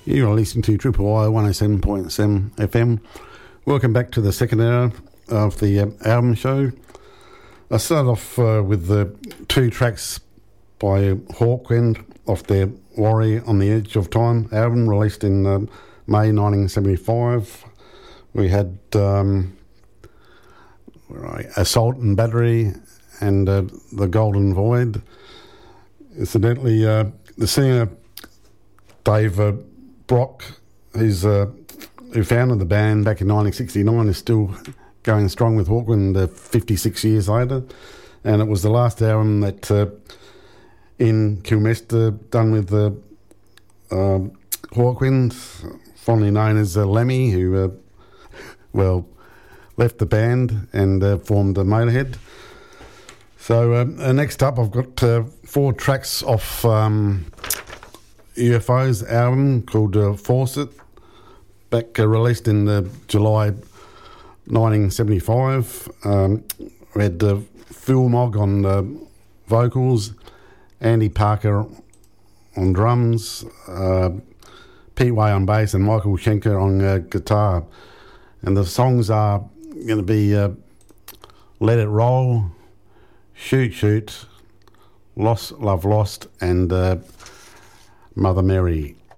You are listening to Triple I 107.7 FM. Welcome back to the second hour of the album show. I started off with the two tracks by Hawkwind off their Warrior on the Edge of Time album, released in May 1975. We had Assault and Battery and The Golden Void. Incidentally, the singer Dave Brock, who founded the band back in 1969, is still going strong with Hawkwind 56 years later. And it was the last album that in Kilmester done with Hawkwind, fondly known as Lemmy, who left the band and formed Motorhead. So next up, I've got 4 tracks off UFO's album called Force It, back released in July 1975. We had Phil Mogg on vocals, Andy Parker on drums, Pete Way on bass, and Michael Schenker on guitar. And the songs are going to be Let It Roll, Shoot Shoot, Lost Love Lost, and Mother Mary.